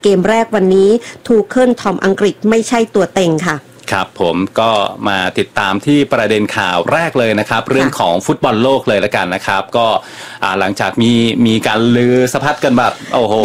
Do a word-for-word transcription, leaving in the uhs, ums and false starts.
เกมแรกวันนี้ทูเคิลทอมอังกฤษไม่ใช่ตัวเต็งค่ะครับผมก็มาติดตามที่ประเด็นข่าวแรกเลยนะครับเรื่องของฟุตบอลโลกเลยละกันนะครับก็หลังจากมีมีการลือสะพัดกันแบบโอ้โห